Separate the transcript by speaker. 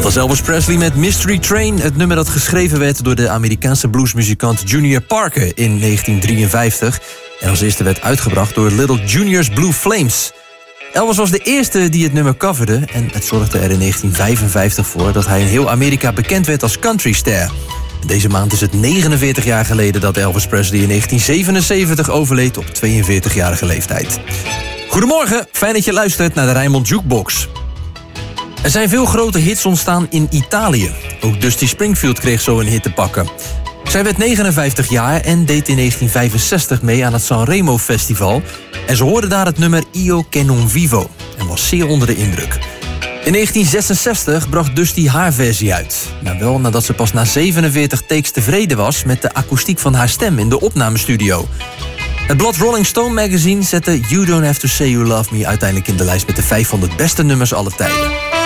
Speaker 1: was Elvis Presley met Mystery Train. Het nummer dat geschreven werd door de Amerikaanse bluesmuzikant Junior Parker in 1953. En als eerste werd uitgebracht door Little Junior's Blue Flames. Elvis was de eerste die het nummer coverde. En het zorgde er in 1955 voor dat hij in heel Amerika bekend werd als countryster. Deze maand is het 49 jaar geleden dat Elvis Presley in 1977 overleed op 42-jarige leeftijd. Goedemorgen, fijn dat je luistert naar de Rijnmond Jukebox. Er zijn veel grote hits ontstaan in Italië. Ook Dusty Springfield kreeg zo een hit te pakken. Zij werd 59 jaar en deed in 1965 mee aan het Sanremo Festival. En ze hoorde daar het nummer Io che non vivo en was zeer onder de indruk. In 1966 bracht Dusty haar versie uit. Maar wel nadat ze pas na 47 takes tevreden was met de akoestiek van haar stem in de opnamestudio. Het blad Rolling Stone magazine zette You Don't Have to Say You Love Me uiteindelijk in de lijst met de 500 beste nummers aller tijden.